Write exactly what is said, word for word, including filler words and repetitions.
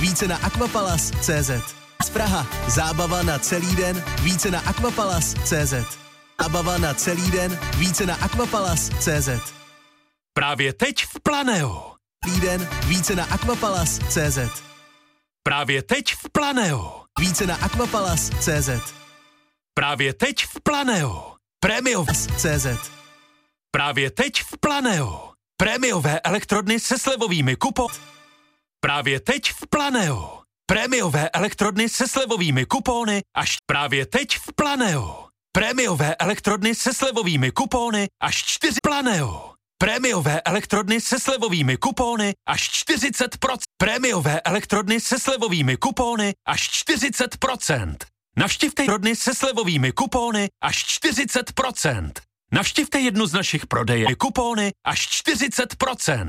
více na aquapalas tečka cé zet. Z Praha, zábava na celý den, více na aquapalas tečka cé zet. Zábava na celý den, více na aquapalas tečka cé zet. Právě teď v Planeo. Celý den, více na aquapalas tečka cé zet. Právě teď v Planeo. Více na aquapalas tečka cé zet. Právě teď v Planeo. Prémiové cé zet. Právě teď v Planeo. Prémiové elektrodny se slevovými kupony. Právě teď v Planeo. Prémiové elektrodny se slevovými kupony až právě teď v Planeo. Prémiové elektrodny se slevovými kupony až čtyři Planeo. Prémiové elektrodny se slevovými kupony až čtyřicet procent. Prémiové elektrodny se slevovými kupony až čtyřicet procent. Navštivte rodny se slevovými kupony až čtyřicet procent. Navštivte jednu z našich prodejen kupony až čtyřicet procent.